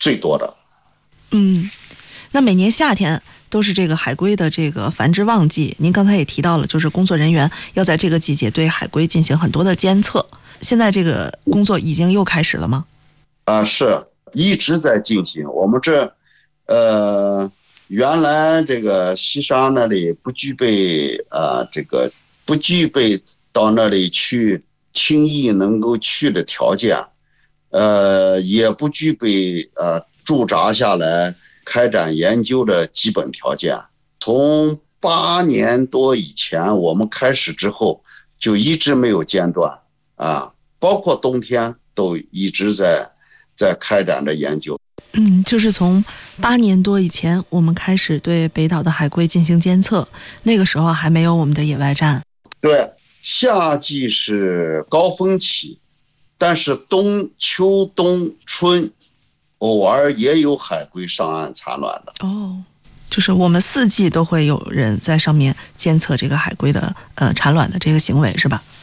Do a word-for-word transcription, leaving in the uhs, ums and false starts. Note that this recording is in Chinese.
最多的。 嗯，那每年夏天都是这个海龟的这个繁殖旺季，您刚才也提到了，就是工作人员要在这个季节对海龟进行很多的监测。现在这个工作已经又开始了吗？ 啊、呃，是一直在进行。我们这，呃，原来这个西沙那里不具备啊、呃，这个不具备到那里去轻易能够去的条件，呃，也不具备呃驻扎下来开展研究的基本条件。从八年多以前我们开始之后，就一直没有间断啊，包括冬天都一直在在开展着研究。 嗯，就是从八年多以前，我们开始对北岛的海龟进行监测，那个时候还没有我们的野外站。 对，夏季是高峰期，但是冬、秋、冬、春，偶尔也有海龟上岸产卵的。 哦，就是我们四季都会有人在上面监测这个海龟的呃产卵的这个行为，是吧？